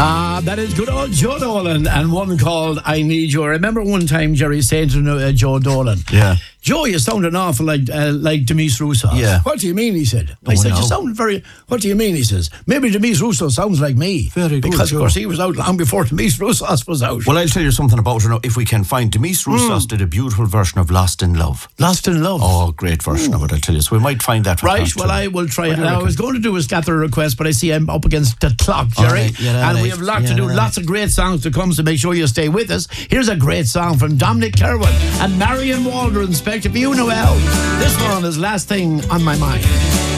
That is good old Joe Dolan, and one called I Need You. I remember one time Jerry saying to Joe Dolan, Yeah. Joe, you sound an awful like Demise Rousseau. Yeah. What do you mean, he said. I said, you sound very... What do you mean, he says. Maybe Demise Rousseau sounds like me. Very good, because, Joe. of course, he was out long before Demise Rousseau was out. Well, I'll tell you something about her now. If we can find Demise Rousseau did a beautiful version of Lost in Love. Lost in Love. Oh, great version of it, I'll tell you. So we might find that. Right, well, I will try it. I was going to do a scatter request, but I see I'm up against the clock, Jerry. Right, yeah, and right. we have lots of great songs to come, so make sure you stay with us. Here's a great song from Dominic Kerwin and Marion Waldron, Spectre for you, Noel. This one is Last Thing on My Mind.